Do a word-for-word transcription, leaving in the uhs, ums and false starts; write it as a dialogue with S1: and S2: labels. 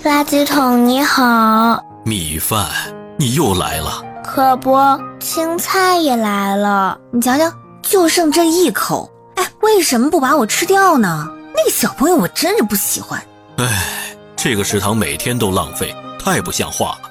S1: 垃圾桶你好。
S2: 米饭，你又来了。
S1: 可不，青菜也来了。
S3: 你瞧瞧，就剩这一口，哎，为什么不把我吃掉呢？那个小朋友我真是不喜欢。
S2: 哎，这个食堂每天都浪费，太不像话了。